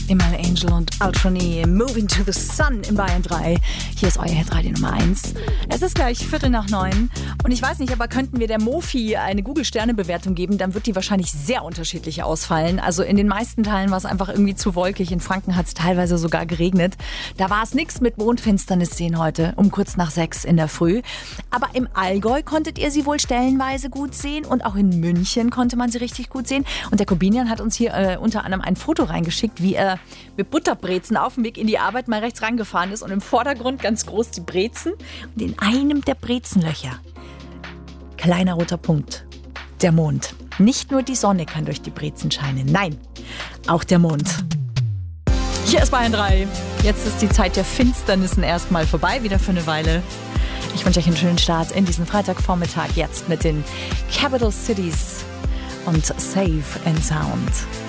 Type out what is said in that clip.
Imal Angel und Ultrani, Moving to the Sun in Bayern 3. Hier ist euer Hitradio Nummer 1. Es ist gleich 8:45 und ich weiß nicht, aber könnten wir der Mofi eine Google-Sterne-Bewertung geben, dann wird die wahrscheinlich sehr unterschiedlich ausfallen. Also in den meisten Teilen war es einfach irgendwie zu wolkig. In Franken hat es teilweise sogar geregnet. Da war es nichts mit Mondfinsternis sehen heute, um kurz nach 6 in der Früh. Aber im Allgäu konntet ihr sie wohl stellenweise gut sehen und auch in München konnte man sie richtig gut sehen. Und der Kobinian hat uns hier unter anderem ein Foto reingeschickt, wie er mit Butterbrezen auf dem Weg in die Arbeit mal rechts rangefahren ist und im Vordergrund ganz groß die Brezen und in einem der Brezenlöcher kleiner roter Punkt, der Mond. Nicht nur die Sonne kann durch die Brezen scheinen, nein, auch der Mond. Hier ist Bayern 3. Jetzt ist die Zeit der Finsternissen erstmal vorbei, wieder für eine Weile. Ich wünsche euch einen schönen Start in diesen Freitagvormittag jetzt mit den Capital Cities und Safe and Sound.